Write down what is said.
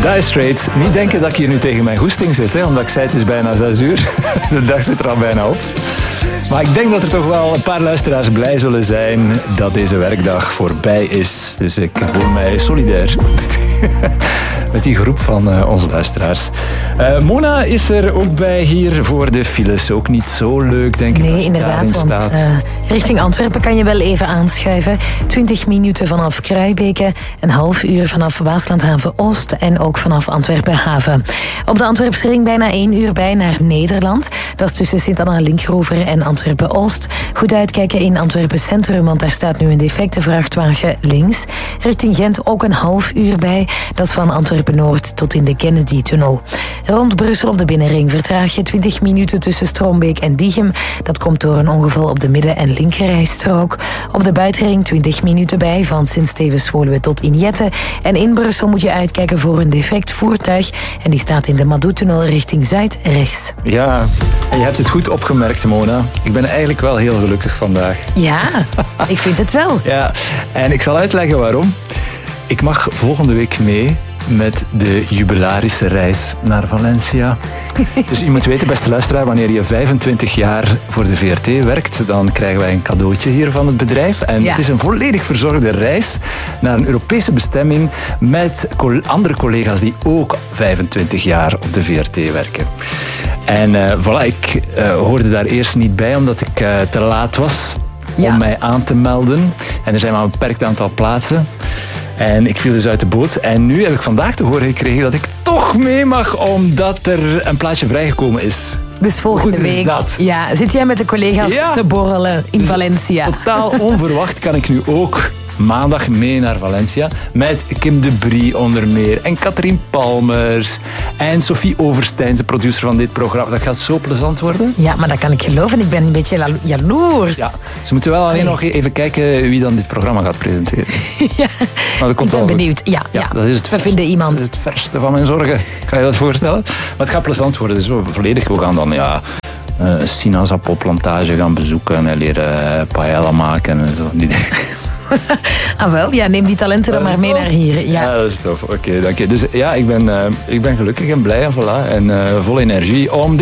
Dire Straits. Niet denken dat ik hier nu tegen mijn goesting zit, hè, omdat ik zei het is bijna 6 uur. De dag zit er al bijna op. Maar ik denk dat er toch wel een paar luisteraars blij zullen zijn dat deze werkdag voorbij is. Dus ik voel mij solidair met die groep van onze luisteraars. Mona is er ook bij hier voor de files. Ook niet zo leuk, denk ik. Nee, inderdaad, want richting Antwerpen kan je wel even aanschuiven. 20 minuten vanaf Kruibeke, een half uur vanaf Waaslandhaven Oost en ook vanaf Antwerpen Haven. Op de Antwerpse ring bijna 1 uur bij naar Nederland. Dat is tussen Sint-Anna-Linkrover en Antwerpen Oost. Goed uitkijken in Antwerpen Centrum, want daar staat nu een defecte vrachtwagen links. Richting Gent ook een half uur bij. Dat is van Antwerpen Noord tot in de Kennedy-tunnel. Rond Brussel op de binnenring vertraag je 20 minuten tussen Stroombeek en Diegem. Dat komt door een ongeval op de midden- en linkerrijstrook. Op de buitenring 20 minuten bij, van Sint-Stevens-Woluwe tot Injette. En in Brussel moet je uitkijken voor een defect voertuig. En die staat in de Madou-tunnel richting Zuid rechts. Ja, en je hebt het goed opgemerkt, Mona. Ik ben eigenlijk wel heel gelukkig vandaag. Ja, ik vind het wel. Ja, en ik zal uitleggen waarom. Ik mag volgende week mee met de jubilarische reis naar Valencia. Dus je moet weten, beste luisteraar, wanneer je 25 jaar voor de VRT werkt, dan krijgen wij een cadeautje hier van het bedrijf. En het is een volledig verzorgde reis naar een Europese bestemming met andere collega's die ook 25 jaar op de VRT werken. En voilà, ik hoorde daar eerst niet bij omdat ik te laat was om mij aan te melden. En er zijn maar een beperkt aantal plaatsen. En ik viel dus uit de boot. En nu heb ik vandaag te horen gekregen dat ik toch mee mag, omdat er een plaatsje vrijgekomen is. Dus volgende week zit jij met de collega's te borrelen in Valencia. Totaal onverwacht kan ik nu ook maandag mee naar Valencia met Kim de Brie onder meer en Katrien Palmers en Sophie Oversteins, de producer van dit programma. Dat gaat zo plezant worden. Ja, maar dat kan ik geloven. Ik ben een beetje jaloers. Ja, ze moeten wel alleen nog even kijken wie dan dit programma gaat presenteren. Ja, maar dat komt ik ben benieuwd. Ja, dat is het, we vinden iemand. Dat is het verste van mijn zorgen. Kan je dat voorstellen? Maar het gaat plezant worden. Dus volledig. We gaan dan een sinaasappelplantage gaan bezoeken en leren paella maken en zo. Ah wel, neem die talenten dan maar mee naar hier. Ja, dat is tof. Oké, dank je. Dus ja, ik ben gelukkig en blij en voilà. En vol energie om